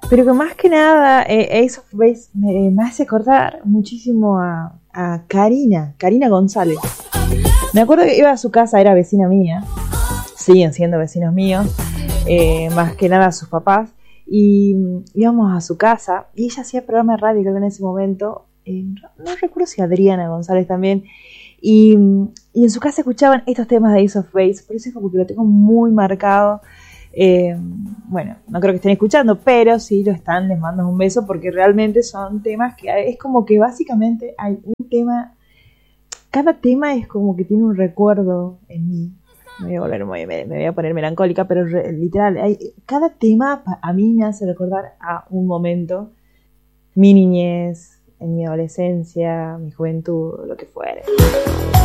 Pero que más que nada, Ace of Base me hace acordar muchísimo a Karina González. Me acuerdo que iba a su casa, era vecina mía, siguen siendo vecinos míos, más que nada sus papás, y íbamos a su casa, y ella hacía programa de radio, creo que en ese momento, no recuerdo si Adriana González también, y en su casa escuchaban estos temas de Ace of Base, por eso es como que lo tengo muy marcado. Bueno, no creo que estén escuchando, pero si lo están, les mando un beso, porque realmente son temas que es como que básicamente hay un tema, cada tema es como que tiene un recuerdo en mí. Me voy a poner melancólica, pero literal, cada tema a mí me hace recordar a un momento, mi niñez, en mi adolescencia, mi juventud, lo que fuere.